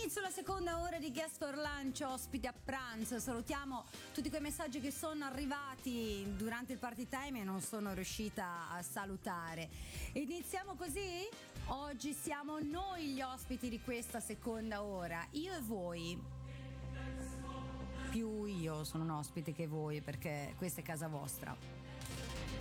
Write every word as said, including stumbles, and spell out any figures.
Inizio la seconda ora di Guest for Lunch, ospite a pranzo. Salutiamo tutti quei messaggi che sono arrivati durante il party time e non sono riuscita a salutare. Iniziamo così? Oggi siamo noi gli ospiti di questa seconda ora, io e voi. Più io sono un ospite che voi, perché questa è casa vostra.